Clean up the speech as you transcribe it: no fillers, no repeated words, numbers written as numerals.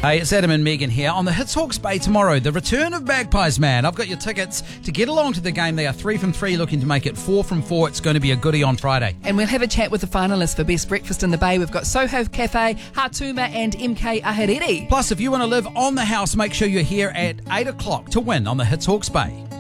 Hey, it's Adam and Megan here on the Hits Hawke's Bay tomorrow. The return of Magpies, man. I've got your tickets to get along to the game. They are 3 from 3, looking to make it 4 from 4. It's going to be a goodie on Friday. And we'll have a chat with the finalists for Best Breakfast in the Bay. We've got Soho Cafe, Hatuma and MK Ahariri. Plus, if you want to live on the house, make sure you're here at 8 o'clock to win on the Hits Hawke's Bay.